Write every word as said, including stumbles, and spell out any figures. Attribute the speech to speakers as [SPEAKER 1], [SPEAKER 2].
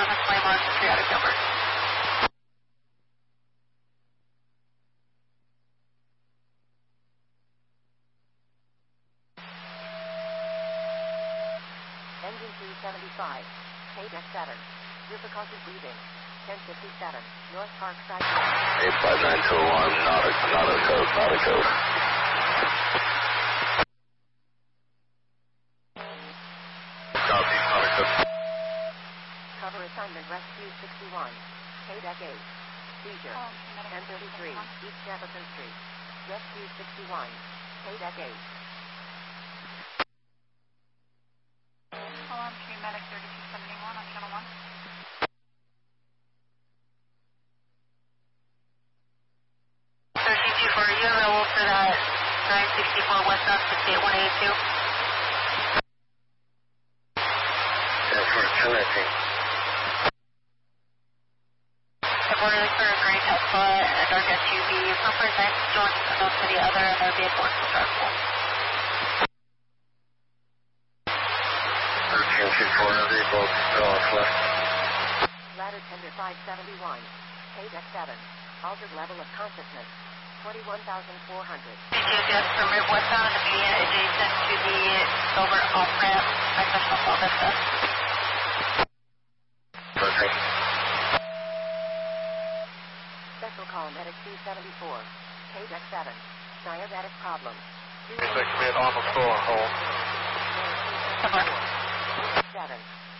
[SPEAKER 1] movement twenty miles to three out of Gilbert.
[SPEAKER 2] Engine two seventy-five, K D E C seven, difficulty breathing, ten fifty-seven, North Parkside.
[SPEAKER 3] eight five nine two one, not a, not a code, not a code. Copy, not a code.
[SPEAKER 2] Cover assignment Rescue sixty-one, K D E C eight, seizure, ten thirty-three, East Jefferson Street, Rescue sixty-one, K D E C eight.
[SPEAKER 1] Alarm three, medic thirty-two seventy-one on channel one. thirteen two four, are you available for that nine sixty-four westbound sixty-eight one eighty-two?
[SPEAKER 3] Yeah, for ten nineteen.
[SPEAKER 1] Reported for a gray Tesla and a dark S U V. Preferred next join one to the other and there will be a force drivable.
[SPEAKER 3] thirteen two four, they both go off left.
[SPEAKER 2] Ladder tender five seventy-one, K D E C seven, altered level of consciousness, twenty-one thousand four hundred.
[SPEAKER 1] G P S from Rib westbound to be adjacent to the silver off-ramp by Central Sol Vista.
[SPEAKER 3] thirteen.
[SPEAKER 2] Special call medic two seventy-four, K D E C seven, diabetic problem.
[SPEAKER 3] Basic mid on the floor, hold.
[SPEAKER 1] Come on.
[SPEAKER 2] seven.